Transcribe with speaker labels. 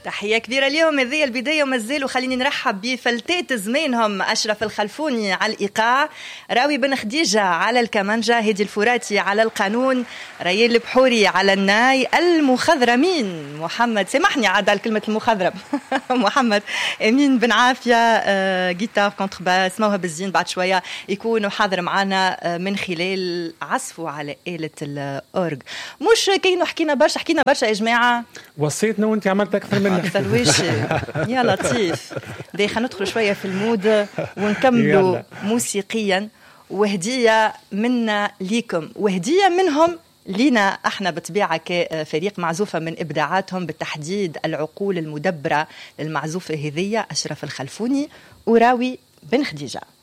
Speaker 1: تحية كبيرة اليوم. هذه البداية ومازالوا خليني نرحب بفلتات زمانهم: أشرف الخلفوني على الإيقاع، راوي بن خديجة على الكمانجة، هدي الفراتي على القانون، ريال البحوري على الناي، المخضرمين محمد، سامحني عاد على كلمة المخضرم محمد أمين بن عافية، جيتار كونترباس، موهب الزين بعد شوية يكونوا حاضر معنا من خلال عزفوا على آلة الأورج. مش كأنه حكينا برشا يا جماعة،
Speaker 2: وصيتنا وانت عملت أكثر منها.
Speaker 1: يا لطيف. خلينا ندخل شوية في المود ونكملوا موسيقيا، وهدية منا ليكم وهدية منهم لينا احنا بطبيعة كفريق معزوفة من إبداعاتهم، بالتحديد العقول المدبرة للمعزوفة هذية أشرف الخلفوني وراوي بن خديجة.